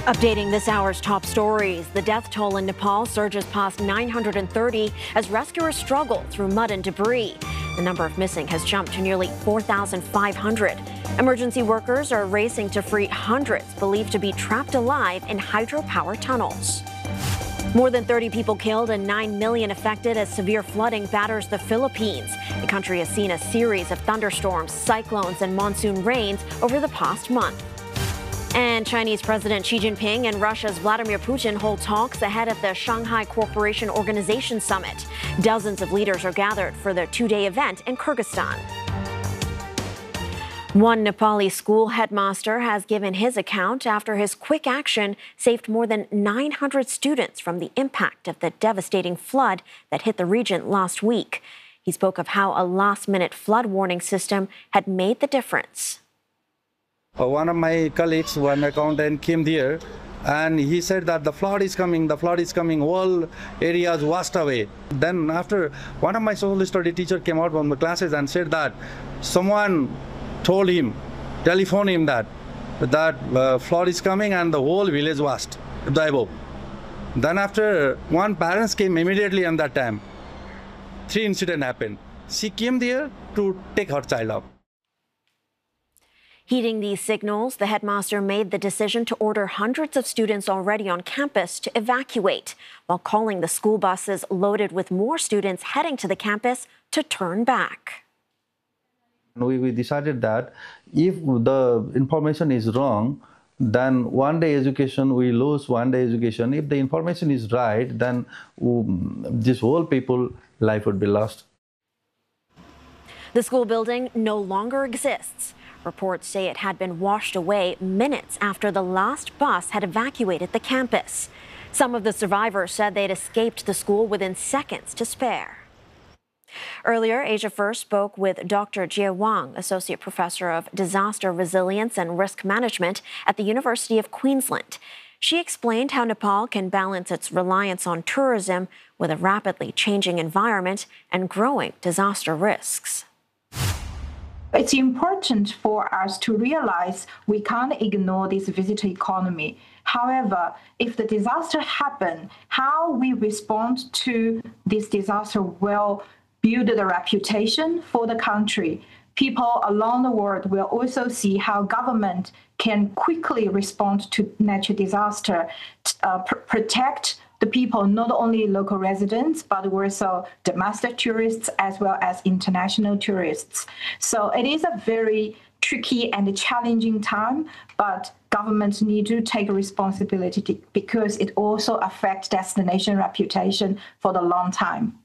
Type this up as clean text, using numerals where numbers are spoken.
Updating this hour's top stories, the death toll in Nepal surges past 930 as rescuers struggle through mud and debris. The number of missing has jumped to nearly 4,500. Emergency workers are racing to free hundreds believed to be trapped alive in hydropower tunnels. More than 30 people killed and 9 million affected as severe flooding batters the Philippines. The country has seen a series of thunderstorms, cyclones, and monsoon rains over the past month. And Chinese President Xi Jinping and Russia's Vladimir Putin hold talks ahead of the Shanghai Cooperation Organization Summit. Dozens of leaders are gathered for the two-day event in Kyrgyzstan. One Nepali school headmaster has given his account after his quick action saved more than 900 students from the impact of the devastating flood that hit the region last week. He spoke of how a last-minute flood warning system had made the difference. One of my colleagues, one accountant, came there and he said that the flood is coming, all areas washed away. Then after, one of my social study teacher came out from the classes and said that someone told him, telephoned him that flood is coming and the whole village washed, the above. Then after, one parents came immediately on that time. 3 incidents happened. She came there to take her child out. Heeding these signals, the headmaster made the decision to order hundreds of students already on campus to evacuate, while calling the school buses loaded with more students heading to the campus to turn back. We decided that if the information is wrong, then one-day education, we lose one-day education. If the information is right, then this whole people life would be lost. The school building no longer exists. Reports say it had been washed away minutes after the last bus had evacuated the campus. Some of the survivors said they'd escaped the school within seconds to spare. Earlier, Asia First spoke with Dr. Jie Wang, Associate Professor of Disaster Resilience and Risk Management at the University of Queensland. She explained how Nepal can balance its reliance on tourism with a rapidly changing environment and growing disaster risks. It's important for us to realize we can't ignore this visitor economy. However, if the disaster happens, how we respond to this disaster will build the reputation for the country. People around the world will also see how government can quickly respond to natural disaster, protect the people, not only local residents, but also domestic tourists as well as international tourists. So it is a very tricky and challenging time, but governments need to take responsibility because it also affects destination reputation for the long time.